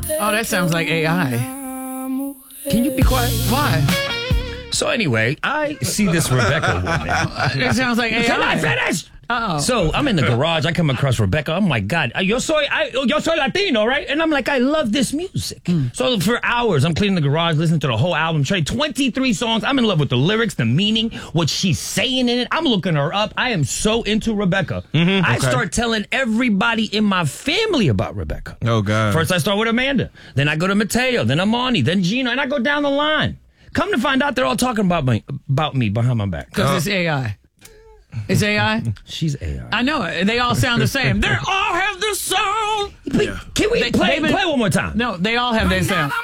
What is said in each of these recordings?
Oh, that sounds like AI. Can you be quiet? Why? So anyway, I see this Rebecca woman. It sounds like AI. Can I finish? Uh-oh. So I'm in the garage. I come across Rebecca. Oh my God, yo soy Latino, right? And I'm like, I love this music. So for hours, I'm cleaning the garage, listening to the whole album. 23 songs. I'm in love with the lyrics, the meaning, what she's saying in it. I'm looking her up. I am so into Rebecca. I start telling everybody in my family about Rebecca. Oh God. First, I start with Amanda. Then I go to Mateo. Then Amani. Then Gino. And I go down the line. Come to find out, they're all talking about me behind my back. Because it's AI. It's AI? She's AI. I know it. They all sound the same. They all have the sound. Can we play one more time? No, they all have their sound.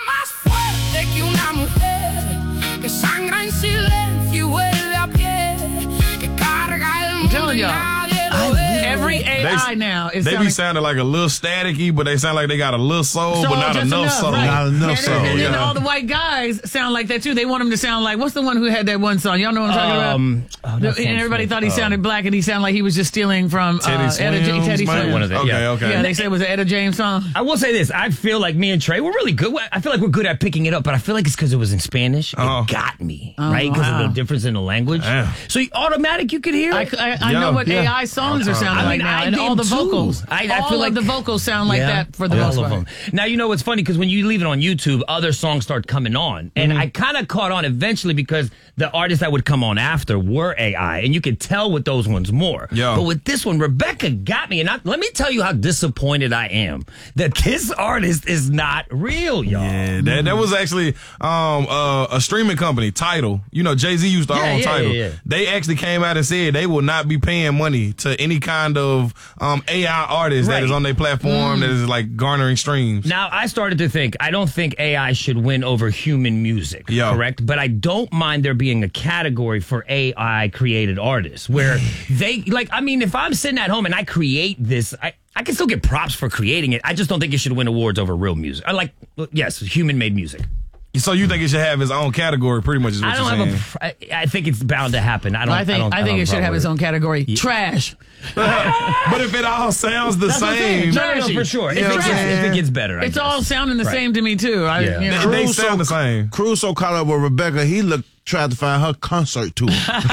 I'm telling y'all. Every AI now is They be sounding like a little staticky, but they sound like they got a little soul, but not just enough soul. right. Not enough soul. And then all the white guys sound like that too. They want them to sound like, what's the one who had that one song? Y'all know what I'm talking about? And everybody thought he sounded black, and he sounded like he was just stealing from Teddy Swims. One of them. Okay. Yeah, they said it was an Etta James song. I will say this. I feel like me and Trey, we're really good. I feel like we're good at picking it up, but I feel like it's because it was in Spanish. It got me, right? Because of the difference in the language. So automatic, you could hear it. I know what AI songs are sounding like now, and all the vocals. I feel like the vocals sound like that for the most part. All of them. Now, you know what's funny? Because when you leave it on YouTube, other songs start coming on. And I kind of caught on eventually because the artists that would come on after were AI. And you could tell with those ones more. Yeah. But with this one, Rebecca got me. And let me tell you how disappointed I am that this artist is not real, y'all. Yeah, that was actually a streaming company, Tidal. You know, Jay-Z used to own Tidal. Yeah. They actually came out and said they will not be paying money to any kind of AI artist that is on their platform that is like garnering streams. Now, I started to think, I don't think AI should win over human music, correct? But I don't mind there being a category for AI created artists where they, like, I mean, if I'm sitting at home and I create this, I can still get props for creating it. I just don't think it should win awards over real music. I like, yes, human-made music. So you think it should have its own category, pretty much is what you're saying? I think it's bound to happen. I think it should have its own category. Trash. But if it all sounds the same. No, for sure. If it gets better, it's all sounding the same to me, too. They sound the same. Crusoe caught up with Rebecca. He tried to find her concert tour.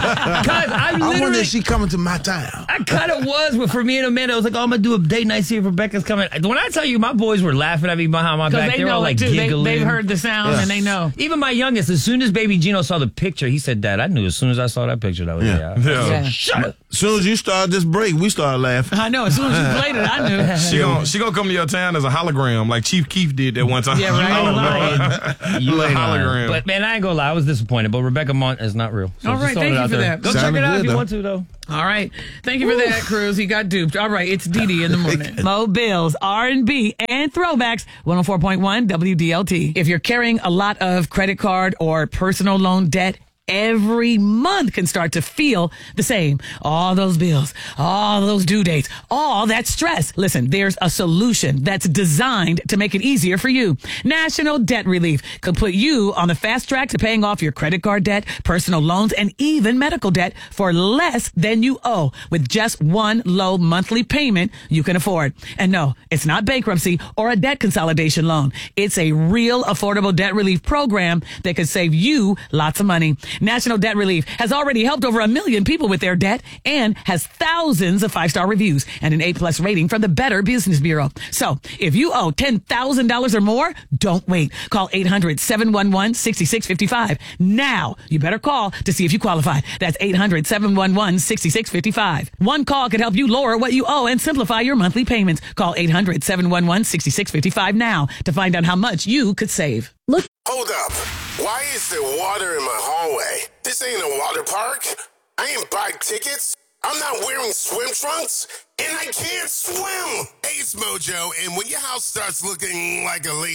I wonder if she coming to my town. I kind of was, but for me and Amanda, I was like, oh, I'm going to do a date night, see if Rebecca's coming. When I tell you, my boys were laughing at me behind my back. They were all like giggling. They've heard the sound and they know. Even my youngest, as soon as baby Gino saw the picture, he said, Dad, I knew as soon as I saw that picture that was Shut up. As soon as you started this break, we started laughing. I know. As soon as you played it, I knew. She gonna come to your town as a hologram, like Chief Keef did that one time. Yeah, right. You ain't hologram. But man, I ain't gonna lie, I was disappointed. But Rebecca Mont is not real. So all right, thank you for that. Go check it out if you want to, though. All right. Thank you for that, Cruz. He got duped. All right, it's Dee Dee in the morning. Mo Bills, R&B, and throwbacks, 104.1 WDLT. If you're carrying a lot of credit card or personal loan debt, every month can start to feel the same. All those bills, all those due dates, all that stress. Listen, there's a solution that's designed to make it easier for you. National Debt Relief could put you on the fast track to paying off your credit card debt, personal loans, and even medical debt for less than you owe with just one low monthly payment you can afford. And no, it's not bankruptcy or a debt consolidation loan. It's a real affordable debt relief program that could save you lots of money. National Debt Relief has already helped over 1 million people with their debt and has thousands of 5-star reviews and an A+ rating from the Better Business Bureau. So if you owe $10,000 or more, don't wait. Call 800-711-6655. Now, you better call to see if you qualify. That's 800-711-6655. One call could help you lower what you owe and simplify your monthly payments. Call 800-711-6655 now to find out how much you could save. Look. Hold up. Why is there water in my hallway? This ain't a water park. I ain't buy tickets. I'm not wearing swim trunks. And I can't swim. Ace Mojo, and when your house starts looking like a lazy